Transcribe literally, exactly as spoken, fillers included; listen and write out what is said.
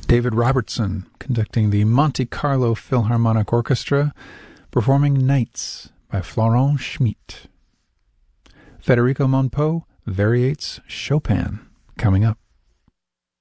David Robertson conducting the Monte Carlo Philharmonic Orchestra, performing Nights by Florent Schmidt. Federico Monpeau variates Chopin, coming up.